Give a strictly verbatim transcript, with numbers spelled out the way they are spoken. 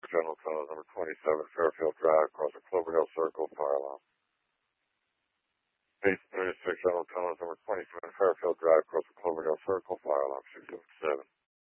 General Tunnels, number twenty-seven, Fairfield Drive, across the Cloverdale Circle, fire alarm. Base thirty-six, General Tunnels, number twenty-seven, Fairfield Drive, across the Cloverdale Circle, fire alarm, six seven seven.